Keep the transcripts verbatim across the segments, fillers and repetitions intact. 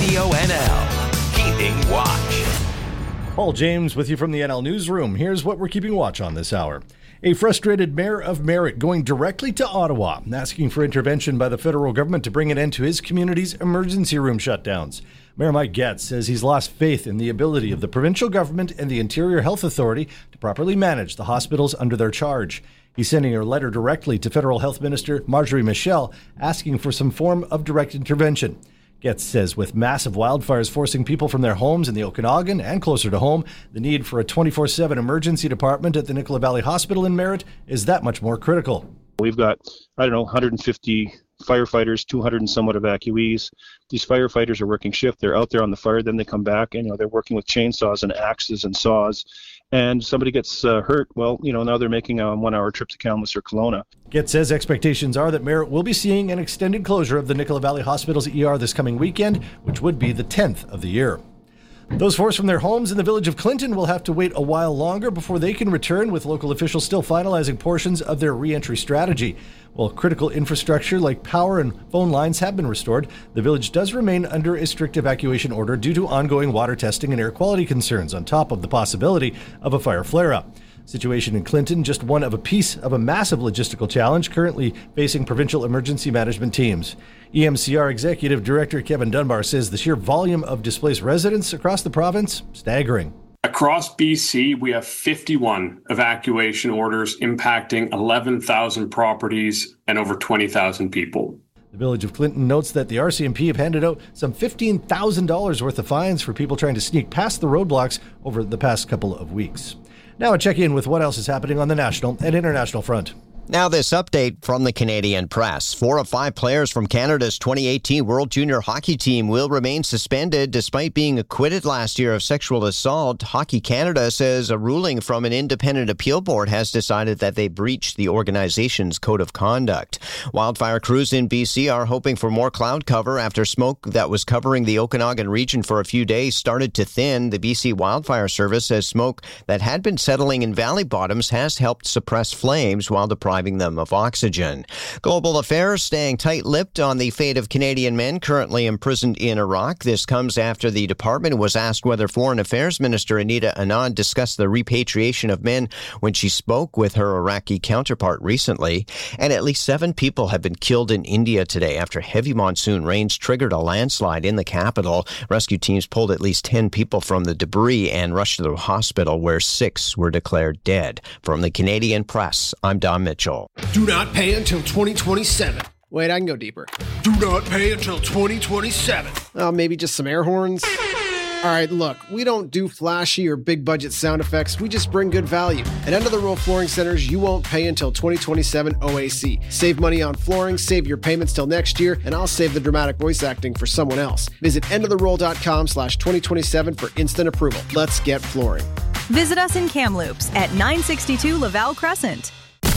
Radio N L. Keeping watch. Paul James with you from the N L Newsroom. Here's what we're keeping watch on this hour. A frustrated mayor of Merritt going directly to Ottawa, asking for intervention by the federal government to bring an end to his community's emergency room shutdowns. Mayor Mike Getz says he's lost faith in the ability of the provincial government and the Interior Health Authority to properly manage the hospitals under their charge. He's sending a letter directly to Federal Health Minister Marjorie Michel, asking for some form of direct intervention. Getz says with massive wildfires forcing people from their homes in the Okanagan and closer to home, the need for a twenty-four seven emergency department at the Nicola Valley Hospital in Merritt is that much more critical. We've got, I don't know, one hundred fifty firefighters, two hundred and somewhat evacuees. These firefighters are working shift. They're out there on the fire, then they come back and, you know, they're working with chainsaws and axes and saws. And somebody gets uh, hurt, well, you know, now they're making a one-hour trip to Kamloops or Kelowna. Getz says expectations are that Merritt will be seeing an extended closure of the Nicola Valley Hospital's E R this coming weekend, which would be the tenth of the year. Those forced from their homes in the village of Clinton will have to wait a while longer before they can return, with local officials still finalizing portions of their re-entry strategy. While critical infrastructure like power and phone lines have been restored, the village does remain under a strict evacuation order due to ongoing water testing and air quality concerns, on top of the possibility of a fire flare-up. Situation in Clinton, just one of a piece of a massive logistical challenge currently facing provincial emergency management teams. E M C R Executive Director Kevin Dunbar says the sheer volume of displaced residents across the province, staggering. Across B C, we have fifty-one evacuation orders impacting eleven thousand properties and over twenty thousand people. The Village of Clinton notes that the R C M P have handed out some fifteen thousand dollars worth of fines for people trying to sneak past the roadblocks over the past couple of weeks. Now a check-in with what else is happening on the national and international front. Now this update from the Canadian press. Four of five players from Canada's twenty eighteen World Junior Hockey Team will remain suspended despite being acquitted last year of sexual assault. Hockey Canada says a ruling from an independent appeal board has decided that they breached the organization's code of conduct. Wildfire crews in B C are hoping for more cloud cover after smoke that was covering the Okanagan region for a few days started to thin. The B C Wildfire Service says smoke that had been settling in valley bottoms has helped suppress flames while depriving them of oxygen. Global Affairs staying tight-lipped on the fate of Canadian men currently imprisoned in Iraq. This comes after the department was asked whether Foreign Affairs Minister Anita Anand discussed the repatriation of men when she spoke with her Iraqi counterpart recently. And at least seven people have been killed in India today after heavy monsoon rains triggered a landslide in the capital. Rescue teams pulled at least ten people from the debris and rushed to the hospital, where six were declared dead. From the Canadian Press, I'm Don Mitchell. Do not pay until twenty twenty-seven. Wait, I can go deeper. Do not pay until twenty twenty-seven. Oh, maybe just some air horns? All right, look, we don't do flashy or big budget sound effects. We just bring good value. At End of the Row Flooring Centers, you won't pay until twenty twenty-seven O A C. Save money on flooring, save your payments till next year, and I'll save the dramatic voice acting for someone else. Visit end of the roll dot com slash twenty twenty-seven for instant approval. Let's get flooring. Visit us in Kamloops at nine sixty-two Laval Crescent.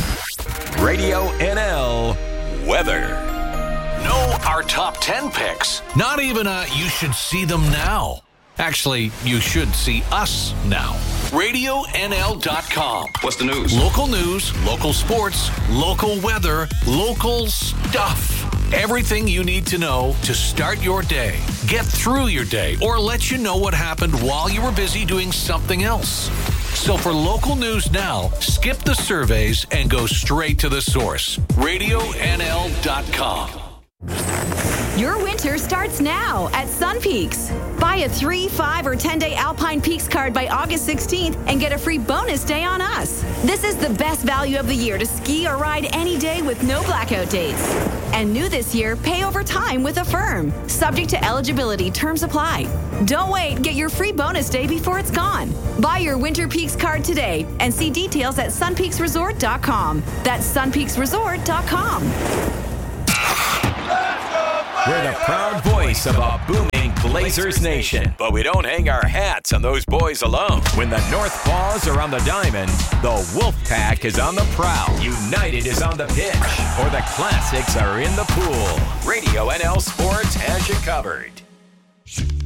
Radio N L weather. Know our top ten picks. Not even a you should see them now. Actually, you should see us now. radio N L dot com. What's the news? Local news, local sports, local weather, local stuff. Everything you need to know to start your day, get through your day, or let you know what happened while you were busy doing something else. So for local news now, skip the surveys and go straight to the source. radio N L dot com. Your winter starts now at Sun Peaks. Buy a three, five, or ten-day Alpine Peaks card by August sixteenth and get a free bonus day on us. This is the best value of the year to ski or ride any day with no blackout dates. And new this year, pay over time with Affirm. Subject to eligibility, terms apply. Don't wait, get your free bonus day before it's gone. Buy your Winter Peaks card today and see details at sun peaks resort dot com. That's sun peaks resort dot com. We're the proud voice of a booming Blazers nation. But we don't hang our hats on those boys alone. When the North Paws are on the diamond, the Wolfpack is on the prowl. United is on the pitch. Or the Classics are in the pool. Radio N L Sports has you covered.